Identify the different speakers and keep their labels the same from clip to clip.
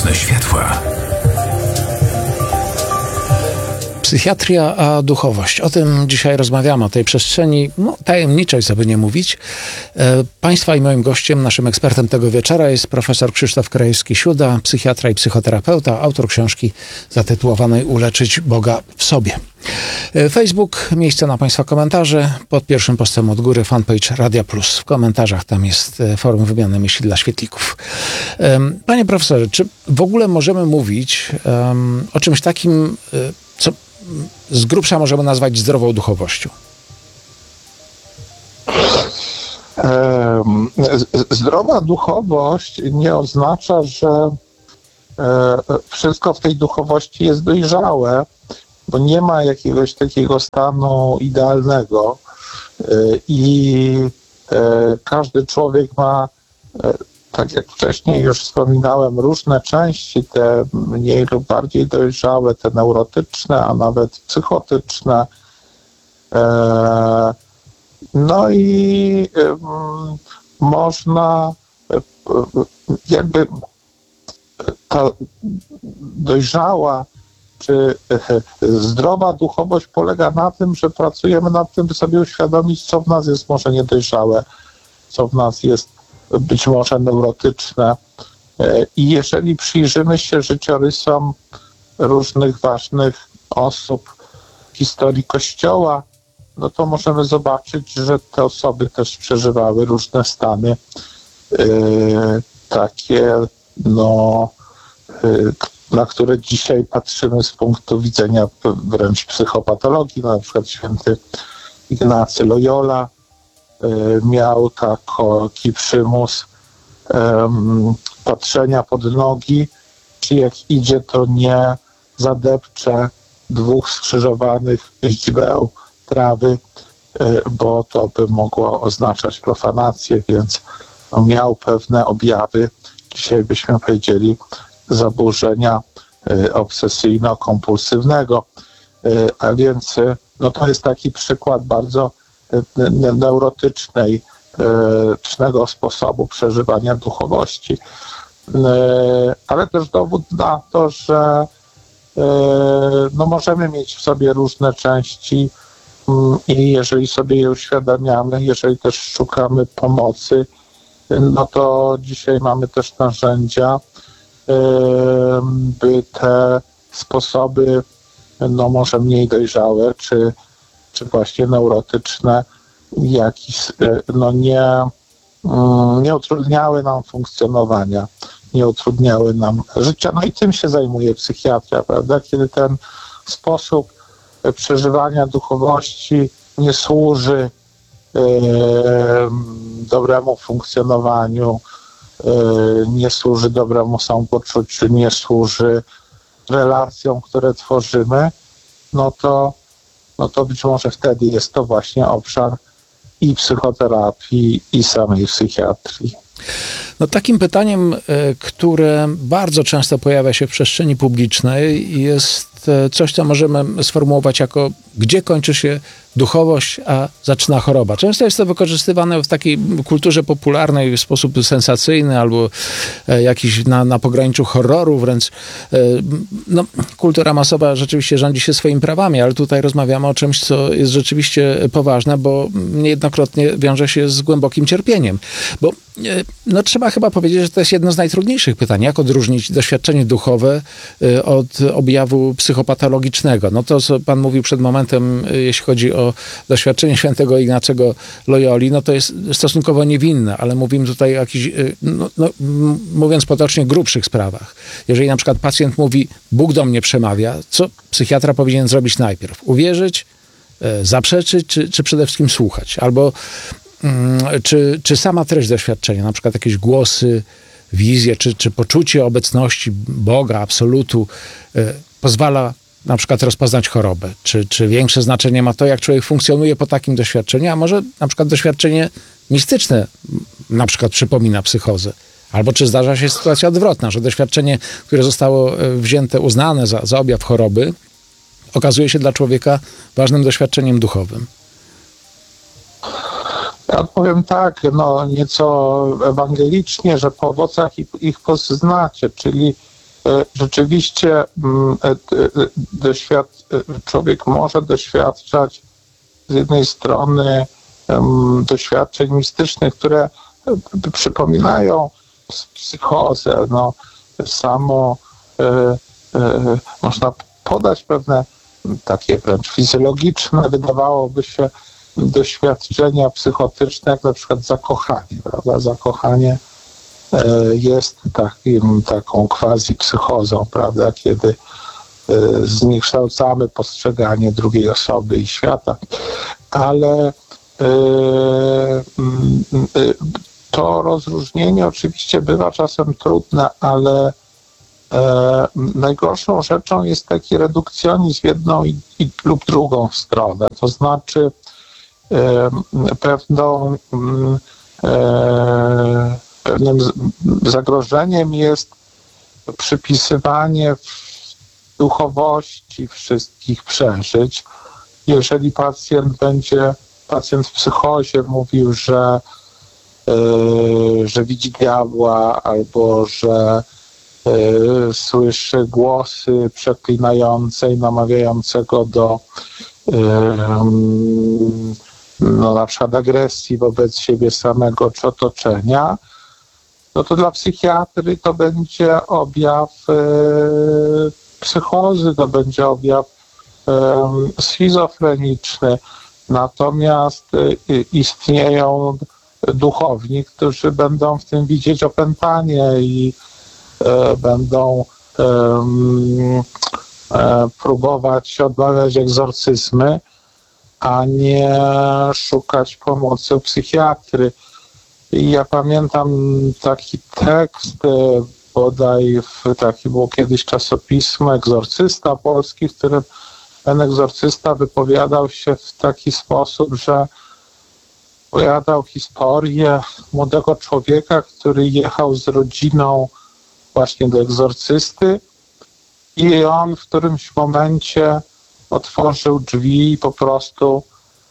Speaker 1: Nocne światła.
Speaker 2: Psychiatria a duchowość. O tym dzisiaj rozmawiamy, o tej przestrzeni tajemniczej, co by nie mówić. Państwa i moim gościem, naszym ekspertem tego wieczora jest profesor Krzysztof Krajewski-Siuda, psychiatra i psychoterapeuta, autor książki zatytułowanej Uleczyć Boga w sobie. Facebook, miejsce na Państwa komentarze. Pod pierwszym postem od góry fanpage Radia Plus. W komentarzach tam jest forum wymiany myśli dla świetlików. Panie profesorze, czy w ogóle możemy mówić o czymś takim, co z grubsza możemy nazwać zdrową duchowością?
Speaker 3: Zdrowa duchowość nie oznacza, że wszystko w tej duchowości jest dojrzałe, bo nie ma jakiegoś takiego stanu idealnego i każdy człowiek ma, tak jak wcześniej już wspominałem, różne części, te mniej lub bardziej dojrzałe, te neurotyczne, a nawet psychotyczne. No i można jakby ta dojrzała czy zdrowa duchowość polega na tym, że pracujemy nad tym, by sobie uświadomić, co w nas jest może niedojrzałe, co w nas jest być może neurotyczne. I jeżeli przyjrzymy się życiorysom różnych ważnych osób w historii Kościoła, no to możemy zobaczyć, że te osoby też przeżywały różne stany takie, na które dzisiaj patrzymy z punktu widzenia wręcz psychopatologii. Na przykład święty Ignacy Loyola miał taki przymus patrzenia pod nogi, czy jak idzie, to nie zadepcze dwóch skrzyżowanych źdźbeł trawy, bo to by mogło oznaczać profanację, więc miał pewne objawy, dzisiaj byśmy powiedzieli, zaburzenia obsesyjno-kompulsywnego. A więc to jest taki przykład bardzo neurotycznego sposobu przeżywania duchowości. Ale też dowód na to, że możemy mieć w sobie różne części i jeżeli sobie je uświadamiamy, jeżeli też szukamy pomocy, no to dzisiaj mamy też narzędzia, by te sposoby, może mniej dojrzałe, czy właśnie neurotyczne, nie utrudniały nam funkcjonowania, nie utrudniały nam życia. No i tym się zajmuje psychiatria, prawda? Kiedy ten sposób przeżywania duchowości nie służy dobremu funkcjonowaniu, nie służy dobremu samopoczuciu, nie służy relacjom, które tworzymy, no to być może wtedy jest to właśnie obszar i psychoterapii, i samej psychiatrii.
Speaker 2: Takim pytaniem, które bardzo często pojawia się w przestrzeni publicznej, jest coś, co możemy sformułować jako gdzie kończy się duchowość, a zaczyna choroba. Często jest to wykorzystywane w takiej kulturze popularnej w sposób sensacyjny albo jakiś na pograniczu horroru wręcz. Kultura masowa rzeczywiście rządzi się swoimi prawami, ale tutaj rozmawiamy o czymś, co jest rzeczywiście poważne, bo niejednokrotnie wiąże się z głębokim cierpieniem. Bo trzeba chyba powiedzieć, że to jest jedno z najtrudniejszych pytań. Jak odróżnić doświadczenie duchowe od objawu psychopatologicznego? To, co pan mówił przed momentem, jeśli chodzi o doświadczenie świętego Ignacego Loyoli, to jest stosunkowo niewinne, ale mówimy tutaj o jakichś, mówiąc potocznie, grubszych sprawach. Jeżeli na przykład pacjent mówi, Bóg do mnie przemawia, co psychiatra powinien zrobić najpierw? Uwierzyć, zaprzeczyć, czy przede wszystkim słuchać? Albo czy sama treść doświadczenia, na przykład jakieś głosy, wizje, czy poczucie obecności Boga, absolutu, pozwala na przykład rozpoznać chorobę? Czy większe znaczenie ma to, jak człowiek funkcjonuje po takim doświadczeniu, a może na przykład doświadczenie mistyczne na przykład przypomina psychozę? Albo czy zdarza się sytuacja odwrotna, że doświadczenie, które zostało wzięte, uznane za objaw choroby, okazuje się dla człowieka ważnym doświadczeniem duchowym?
Speaker 3: Ja odpowiem tak, nieco ewangelicznie, że po owocach ich poznacie, czyli rzeczywiście człowiek może doświadczać z jednej strony doświadczeń mistycznych, które przypominają psychozę. No, samo można podać pewne takie wręcz fizjologiczne, wydawałoby się, doświadczenia psychotyczne, jak na przykład zakochanie, prawda? Zakochanie jest taką quasi-psychozą, prawda? Kiedy zniekształcamy postrzeganie drugiej osoby i świata. Ale to rozróżnienie oczywiście bywa czasem trudne, ale najgorszą rzeczą jest taki redukcjonizm w jedną lub drugą stronę. To znaczy pewnym zagrożeniem jest przypisywanie duchowości wszystkich przeżyć. Jeżeli pacjent w psychozie mówił, że widzi diabła albo że słyszy głosy przeklinające i namawiającego do na przykład agresji wobec siebie samego czy otoczenia, no to dla psychiatry to będzie objaw psychozy, to będzie objaw schizofreniczny. Natomiast istnieją duchowni, którzy będą w tym widzieć opętanie i będą próbować odmawiać egzorcyzmy, a nie szukać pomocy u psychiatry. I ja pamiętam taki tekst, bodaj taki było kiedyś czasopismo Egzorcysta Polski, w którym ten egzorcysta wypowiadał się w taki sposób, że opowiadał historię młodego człowieka, który jechał z rodziną właśnie do egzorcysty i on w którymś momencie otworzył drzwi i po prostu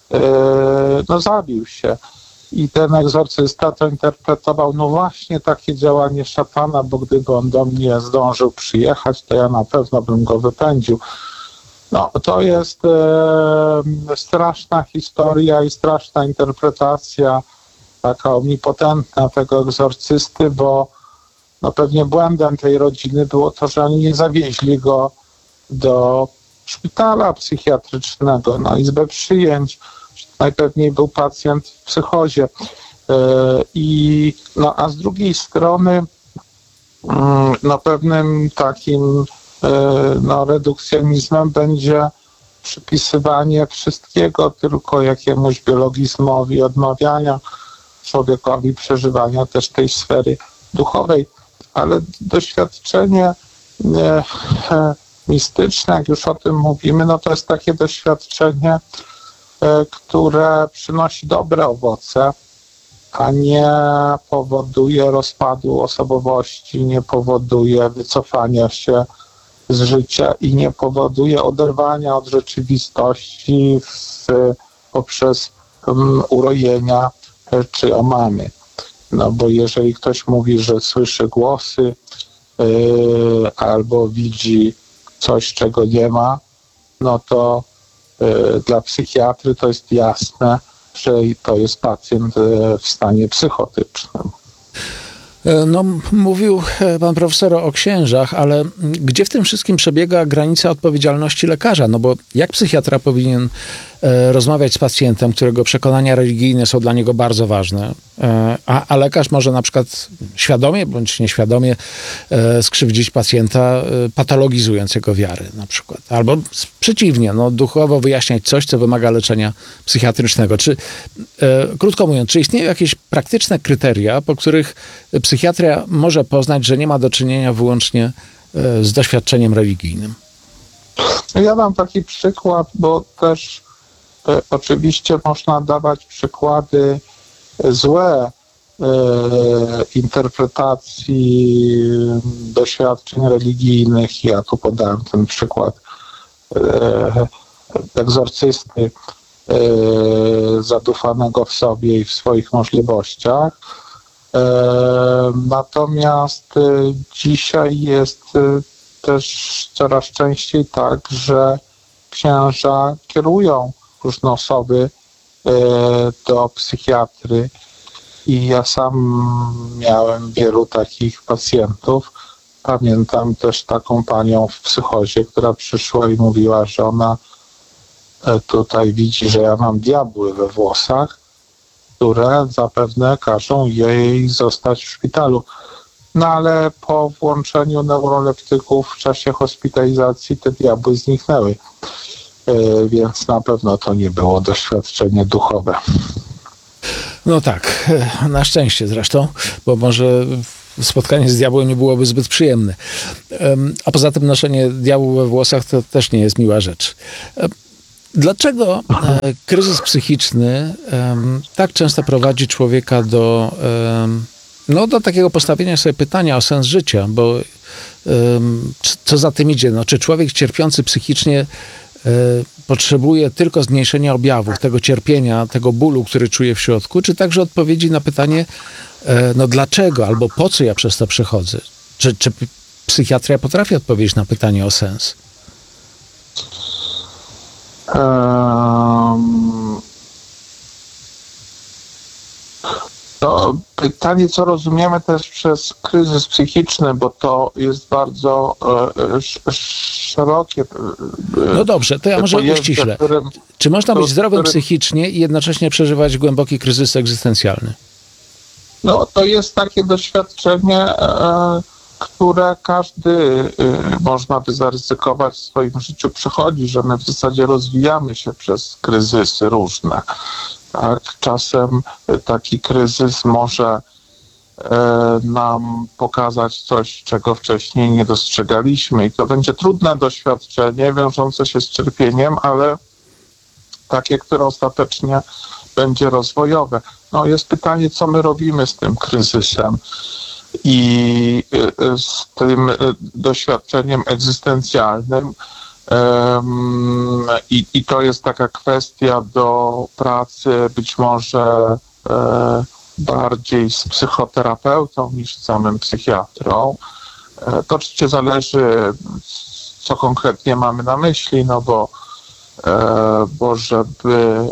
Speaker 3: zabił się. I ten egzorcysta to interpretował, no właśnie takie działanie szatana, bo gdyby on do mnie zdążył przyjechać, to ja na pewno bym go wypędził. No, to jest straszna historia i straszna interpretacja, taka omnipotentna tego egzorcysty, bo no pewnie błędem tej rodziny było to, że oni nie zawieźli go do szpitala psychiatrycznego, na izbę przyjęć. Najpewniej był pacjent w psychozie. A z drugiej strony pewnym takim redukcjonizmem będzie przypisywanie wszystkiego tylko jakiemuś biologizmowi, odmawiania człowiekowi przeżywania też tej sfery duchowej. Ale doświadczenie mistyczne, jak już o tym mówimy, no to jest takie doświadczenie, które przynosi dobre owoce, a nie powoduje rozpadu osobowości, nie powoduje wycofania się z życia i nie powoduje oderwania od rzeczywistości poprzez urojenia czy omamy. No bo jeżeli ktoś mówi, że słyszy głosy albo widzi coś, czego nie ma, no to dla psychiatry to jest jasne, że to jest pacjent w stanie psychotycznym.
Speaker 2: No, mówił pan profesor o księżach, ale gdzie w tym wszystkim przebiega granica odpowiedzialności lekarza? No bo jak psychiatra powinien rozmawiać z pacjentem, którego przekonania religijne są dla niego bardzo ważne, a lekarz może na przykład świadomie bądź nieświadomie skrzywdzić pacjenta, patologizując jego wiarę na przykład. Albo przeciwnie, duchowo wyjaśniać coś, co wymaga leczenia psychiatrycznego. Krótko mówiąc, czy istnieją jakieś praktyczne kryteria, po których psychiatria może poznać, że nie ma do czynienia wyłącznie z doświadczeniem religijnym?
Speaker 3: Ja dam taki przykład, bo też oczywiście można dawać przykłady złe interpretacji doświadczeń religijnych. Ja tu podałem ten przykład egzorcysty zadufanego w sobie i w swoich możliwościach. Natomiast dzisiaj jest też coraz częściej tak, że księża kierują różne osoby do psychiatry i ja sam miałem wielu takich pacjentów. Pamiętam też taką panią w psychozie, która przyszła i mówiła, że ona tutaj widzi, że ja mam diabły we włosach, które zapewne każą jej zostać w szpitalu. No ale po włączeniu neuroleptyków w czasie hospitalizacji te diabły zniknęły. Więc na pewno to nie było doświadczenie duchowe.
Speaker 2: No tak, na szczęście zresztą, bo może spotkanie z diabłem nie byłoby zbyt przyjemne. A poza tym noszenie diabłu we włosach to też nie jest miła rzecz. Dlaczego kryzys psychiczny tak często prowadzi człowieka do takiego postawienia sobie pytania o sens życia, bo co za tym idzie? No, czy człowiek cierpiący psychicznie potrzebuje tylko zmniejszenia objawów, tego cierpienia, tego bólu, który czuje w środku, czy także odpowiedzi na pytanie, dlaczego albo po co ja przez to przechodzę? Czy psychiatria potrafi odpowiedzieć na pytanie o sens?
Speaker 3: To pytanie, co rozumiemy też przez kryzys psychiczny, bo to jest bardzo szerokie.
Speaker 2: No dobrze, to ja może uściślę. Czy można być zdrowym psychicznie i jednocześnie przeżywać głęboki kryzys egzystencjalny?
Speaker 3: No to jest takie doświadczenie, które każdy, można by zaryzykować, w swoim życiu przechodzi, że my w zasadzie rozwijamy się przez kryzysy różne. Tak, czasem taki kryzys może nam pokazać coś, czego wcześniej nie dostrzegaliśmy i to będzie trudne doświadczenie wiążące się z cierpieniem, ale takie, które ostatecznie będzie rozwojowe. No jest pytanie, co my robimy z tym kryzysem i z tym doświadczeniem egzystencjalnym. I to jest taka kwestia do pracy być może bardziej z psychoterapeutą niż z samym psychiatrą. To oczywiście zależy, co konkretnie mamy na myśli, no bo żeby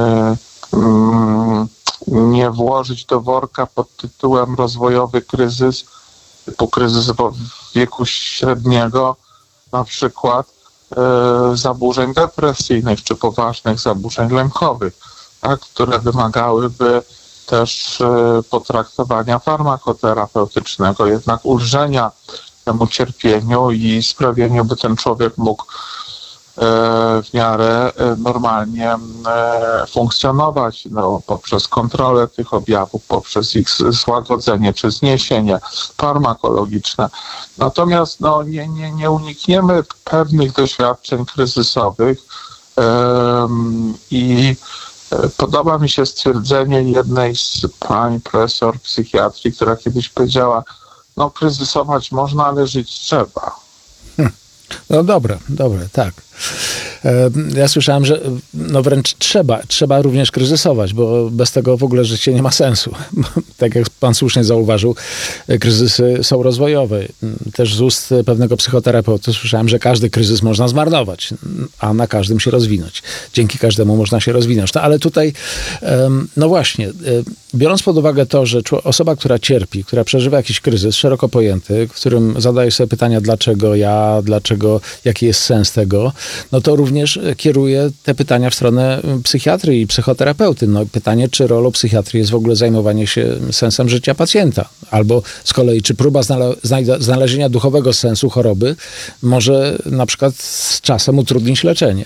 Speaker 3: nie włożyć do worka pod tytułem rozwojowy kryzys, typu kryzys wieku średniego, na przykład zaburzeń depresyjnych czy poważnych zaburzeń lękowych, tak, które wymagałyby też potraktowania farmakoterapeutycznego, jednak ulżenia temu cierpieniu i sprawieniu, by ten człowiek mógł w miarę normalnie funkcjonować, poprzez kontrolę tych objawów, poprzez ich złagodzenie czy zniesienie farmakologiczne. Natomiast nie unikniemy pewnych doświadczeń kryzysowych i podoba mi się stwierdzenie jednej z pań profesor psychiatrii, która kiedyś powiedziała, kryzysować można, ale żyć trzeba.
Speaker 2: No dobre, tak. Ja słyszałem, że wręcz trzeba również kryzysować, bo bez tego w ogóle życie nie ma sensu. Tak jak pan słusznie zauważył, kryzysy są rozwojowe. Też z ust pewnego psychoterapeuty słyszałem, że każdy kryzys można zmarnować, a na każdym się rozwinąć. Dzięki każdemu można się rozwinąć. No, ale tutaj, właśnie, biorąc pod uwagę to, że osoba, która cierpi, która przeżywa jakiś kryzys szeroko pojęty, w którym zadaje sobie pytania, dlaczego ja, jaki jest sens tego, to również kieruje te pytania w stronę psychiatry i psychoterapeuty. Pytanie, czy rolą psychiatry jest w ogóle zajmowanie się sensem życia pacjenta, albo z kolei, czy próba znalezienia duchowego sensu choroby może na przykład z czasem utrudnić leczenie.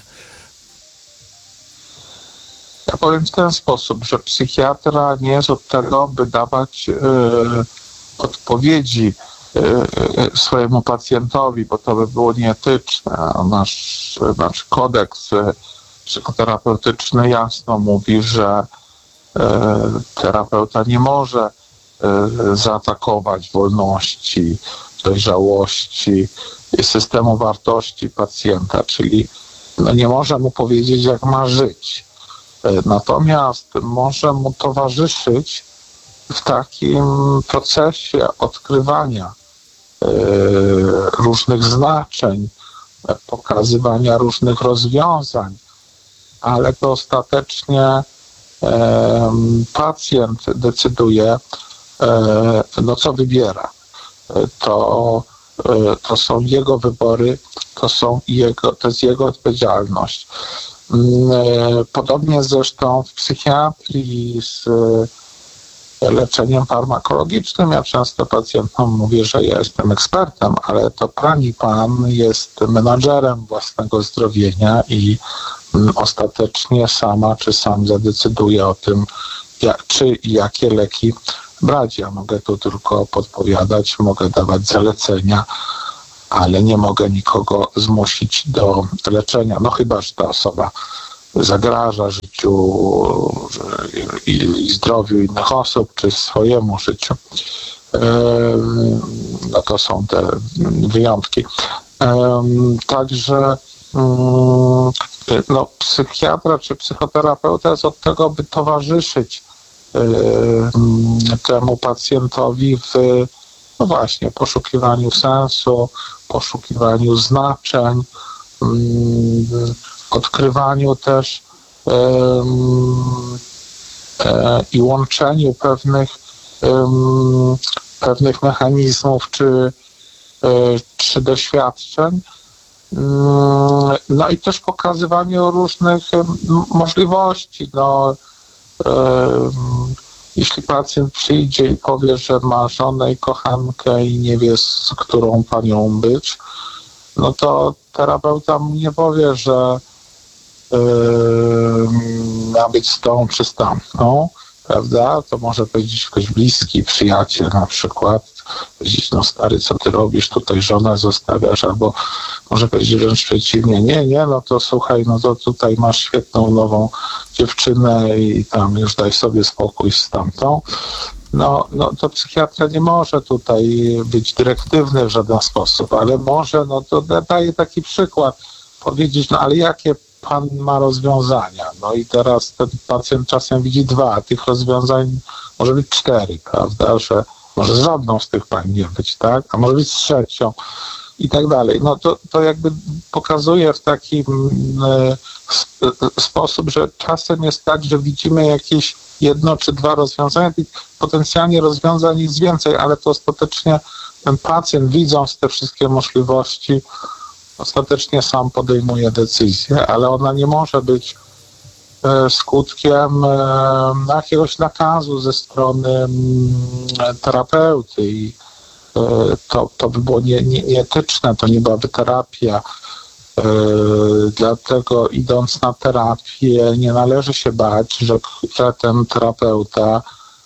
Speaker 3: Ja powiem w ten sposób, że psychiatra nie jest od tego, by dawać odpowiedzi swojemu pacjentowi, bo to by było nieetyczne. Nasz kodeks psychoterapeutyczny jasno mówi, że terapeuta nie może zaatakować wolności, dojrzałości, systemu wartości pacjenta, czyli nie może mu powiedzieć, jak ma żyć. Natomiast może mu towarzyszyć w takim procesie odkrywania różnych znaczeń, pokazywania różnych rozwiązań, ale to ostatecznie pacjent decyduje, no co wybiera. To są jego wybory, to jest jego odpowiedzialność. Podobnie zresztą w psychiatrii z leczeniem farmakologicznym. Ja często pacjentom mówię, że ja jestem ekspertem, ale to pani pan jest menadżerem własnego zdrowienia i ostatecznie sama czy sam zadecyduje o tym, czy i jakie leki brać. Ja mogę tu tylko podpowiadać, mogę dawać zalecenia, ale nie mogę nikogo zmusić do leczenia. No chyba że ta osoba zagraża życiu i zdrowiu innych osób, czy swojemu życiu. No to są te wyjątki. Także no, psychiatra czy psychoterapeuta jest od tego, by towarzyszyć temu pacjentowi w no właśnie poszukiwaniu sensu, poszukiwaniu znaczeń, odkrywaniu też i łączeniu pewnych mechanizmów czy doświadczeń. No i też pokazywaniu różnych możliwości. No, jeśli pacjent przyjdzie i powie, że ma żonę i kochankę i nie wie, z którą panią być, no to terapeuta mu nie powie, że ma być z tą czy z tamtą, prawda? To może powiedzieć ktoś bliski, przyjaciel na przykład, powiedzieć, no stary, co ty robisz, tutaj żonę zostawiasz, albo może powiedzieć wręcz przeciwnie, nie, no to słuchaj, no to tutaj masz świetną nową dziewczynę i tam już daj sobie spokój z tamtą. No to psychiatra nie może tutaj być dyrektywny w żaden sposób, ale może, no to daje taki przykład, powiedzieć, no ale jakie pan ma rozwiązania? No i teraz ten pacjent czasem widzi 2, a tych rozwiązań może być 4, prawda, że może z żadną z tych pań nie być, tak, a może być z 3 i tak dalej. No to jakby pokazuje w taki sposób, że czasem jest tak, że widzimy jakieś 1 czy 2 rozwiązania, i potencjalnie rozwiązań jest więcej, ale to ostatecznie ten pacjent, widząc te wszystkie możliwości, ostatecznie sam podejmuje decyzję, ale ona nie może być skutkiem jakiegoś nakazu ze strony terapeuty i to by było nieetyczne, to nie byłaby terapia. Dlatego idąc na terapię nie należy się bać, że ten terapeuta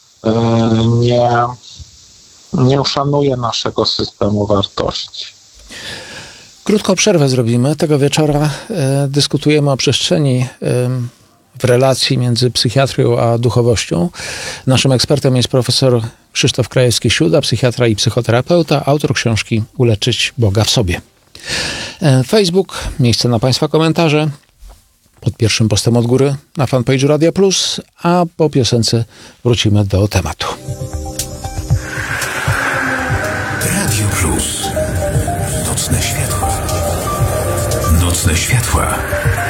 Speaker 3: nie uszanuje naszego systemu wartości.
Speaker 2: Krótką przerwę zrobimy. Tego wieczora dyskutujemy o przestrzeni w relacji między psychiatrią a duchowością. Naszym ekspertem jest profesor Krzysztof Krajewski-Siuda, psychiatra i psychoterapeuta, autor książki Uleczyć Boga w sobie. Facebook, miejsce na Państwa komentarze, pod pierwszym postem od góry na fanpage'u Radia Plus, a po piosence wrócimy do tematu.
Speaker 1: Radio Plus. Nocne światła. Nocne światła.